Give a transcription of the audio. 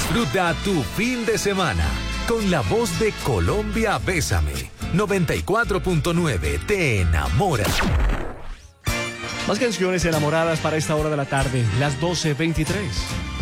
Disfruta tu fin de semana con la voz de Colombia Bésame. 94.9 te enamora. Más canciones enamoradas para esta hora de la tarde, las 12:23.